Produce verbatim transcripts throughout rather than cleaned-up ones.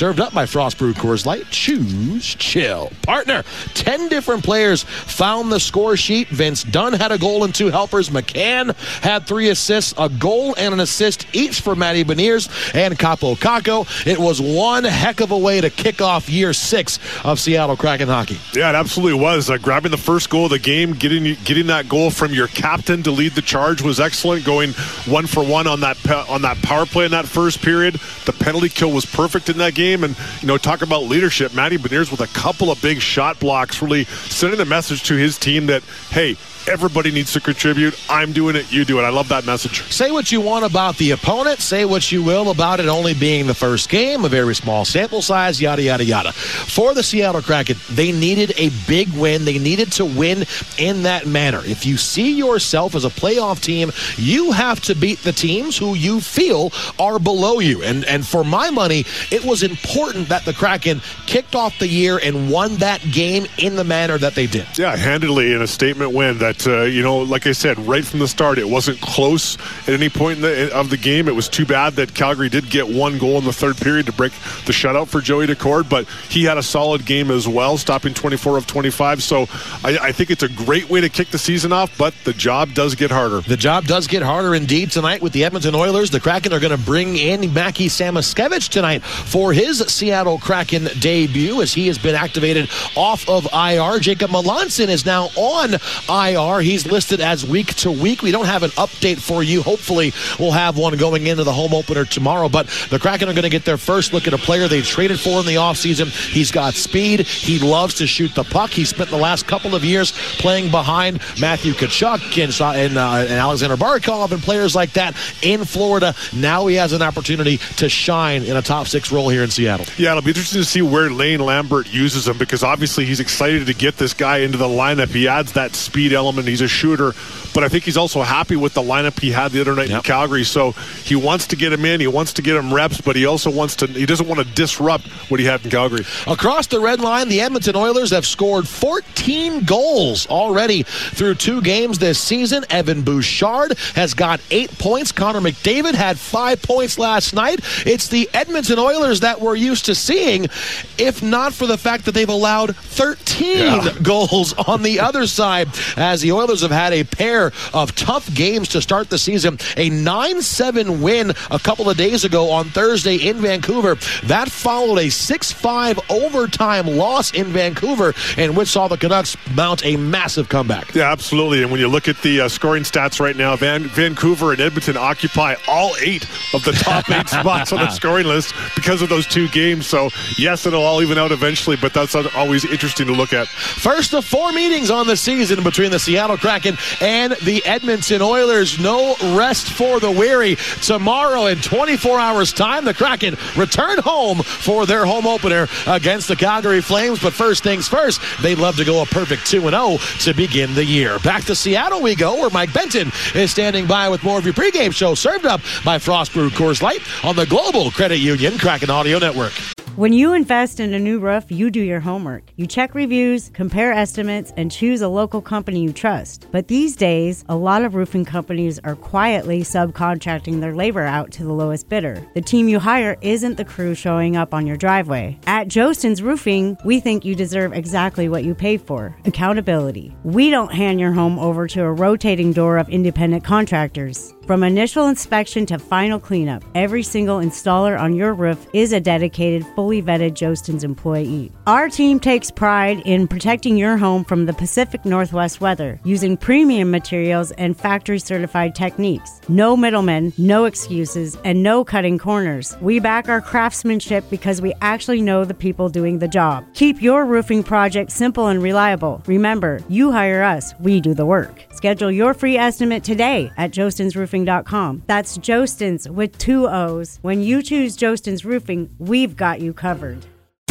Served up by Frost Brew Coors Light. Choose chill. Partner, ten different players found the score sheet. Vince Dunn had a goal and two helpers. McCann had three assists, a goal and an assist each for Matty Beniers and Capo Caco. It was one heck of a way to kick off year six of Seattle Kraken hockey. Yeah, it absolutely was. Uh, grabbing the first goal of the game, getting getting that goal from your captain to lead the charge was excellent. Going one for one on that on that power play in that first period. The penalty kill was perfect in that game. And, you know, talk about leadership. Matty Beniers with a couple of big shot blocks, really sending a message to his team that, hey, everybody needs to contribute. I'm doing it. You do it. I love that message. Say what you want about the opponent. Say what you will about it only being the first game, a very small sample size, yada, yada, yada. For the Seattle Kraken, they needed a big win. They needed to win in that manner. If you see yourself as a playoff team, you have to beat the teams who you feel are below you. And, and for my money, it was important that the Kraken kicked off the year and won that game in the manner that they did. Yeah, handedly in a statement win that That, uh, you know, like I said, right from the start, it wasn't close at any point in the, of the game. It was too bad that Calgary did get one goal in the third period to break the shutout for Joey Daccord, but he had a solid game as well, stopping twenty-four of twenty-five. So I, I think it's a great way to kick the season off, but the job does get harder. The job does get harder indeed tonight with the Edmonton Oilers. The Kraken are going to bring in Mackie Samoskevich tonight for his Seattle Kraken debut as he has been activated off of I R. Jacob Melanson is now on I R. He's listed as week to week. We don't have an update for you. Hopefully, we'll have one going into the home opener tomorrow. But the Kraken are going to get their first look at a player they traded for in the offseason. He's got speed. He loves to shoot the puck. He spent the last couple of years playing behind Matthew Tkachuk and, and, uh, and Alexander Barkov and players like that in Florida. Now he has an opportunity to shine in a top six role here in Seattle. Yeah, it'll be interesting to see where Lane Lambert uses him because obviously he's excited to get this guy into the lineup. He adds that speed element. He's a shooter, but I think he's also happy with the lineup he had the other night yep. in Calgary. So he wants to get him in. He wants to get him reps, but he also wants to, he doesn't want to disrupt what he had in Calgary. Across the red line, the Edmonton Oilers have scored fourteen goals already through two games this season. Evan Bouchard has got eight points. Connor McDavid had five points last night. It's the Edmonton Oilers that we're used to seeing, if not for the fact that they've allowed thirteen yeah. goals on the other side, as the Oilers have had a pair of tough games to start the season. A nine seven win a couple of days ago on Thursday in Vancouver. That followed a six five overtime loss in Vancouver, in which saw the Canucks mount a massive comeback. Yeah, absolutely. And when you look at the uh, scoring stats right now, Van- Vancouver and Edmonton occupy all eight of the top eight spots on the scoring list because of those two games. So, yes, it'll all even out eventually, but that's always interesting to look at. First of four meetings on the season between the Seattle Kraken and the Edmonton Oilers. No rest for the weary. Tomorrow in twenty-four hours time, the Kraken return home for their home opener against the Calgary Flames. But first things first, they'd love to go a perfect two and oh to begin the year. Back to Seattle we go, where Mike Benton is standing by with more of your pregame show, served up by Frost Brew Coors Light on the Global Credit Union Kraken Audio Network. When you invest in a new roof, you do your homework. You check reviews, compare estimates, and choose a local company you trust. But these days, a lot of roofing companies are quietly subcontracting their labor out to the lowest bidder. The team you hire isn't the crew showing up on your driveway. At Jostens Roofing, we think you deserve exactly what you pay for: accountability. We don't hand your home over to a rotating door of independent contractors. From initial inspection to final cleanup, every single installer on your roof is a dedicated, fully vetted Jostens employee. Our team takes pride in protecting your home from the Pacific Northwest weather, using premium materials and factory-certified techniques. No middlemen, no excuses, and no cutting corners. We back our craftsmanship because we actually know the people doing the job. Keep your roofing project simple and reliable. Remember, you hire us, we do the work. Schedule your free estimate today at jostens roofing dot com. That's Jostens with two O's. When you choose Jostens Roofing, we've got you covered.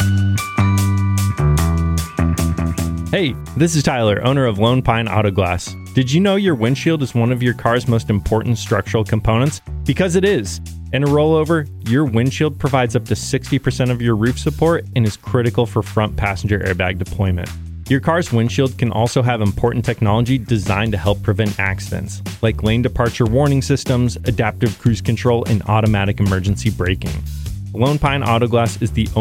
Hey, this is Tyler, owner of Lone Pine Auto Glass. Did you know your windshield is one of your car's most important structural components? Because it is. In a rollover, your windshield provides up to sixty percent of your roof support and is critical for front passenger airbag deployment. Your car's windshield can also have important technology designed to help prevent accidents, like lane departure warning systems, adaptive cruise control, and automatic emergency braking. Lone Pine Auto Glass is the